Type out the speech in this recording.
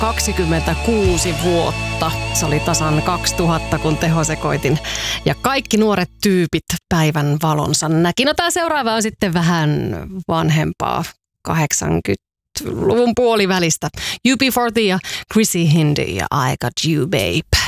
26 vuotta. Se oli tasan 2000, kun tehosekoitin. Ja kaikki nuoret tyypit päivän valonsa näki. No tää seuraava on sitten vähän vanhempaa, 80-luvun puolivälistä. UB40 ja Chrissy Hindi ja I Got You Babe.